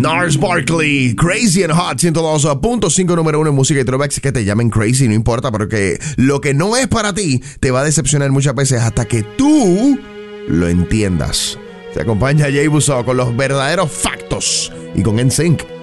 Gnarls Barkley, Crazy and Hot, 102.5 número 1 en música y throwbacks. Que te llamen crazy, no importa, porque lo que no es para ti te va a decepcionar muchas veces hasta que tú lo entiendas. Te acompaña Jay Busso con los verdaderos factos y con NSYNC.